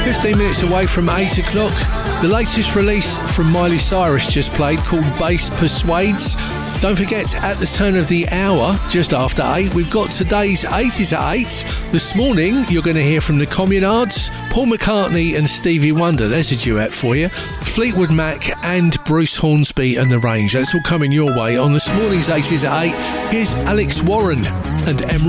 15 minutes away from 8 o'clock. The latest release from Miley Cyrus just played, called Bass Persuades. Don't forget, at the turn of the hour, just after 8, we've got today's 80s at 8. This morning, you're going to hear from the Communards, Paul McCartney and Stevie Wonder. There's a duet for you. Fleetwood Mac and Bruce Hornsby and The Range. That's all coming your way on this morning's 80s at 8. Here's Alex Warren and Emerald.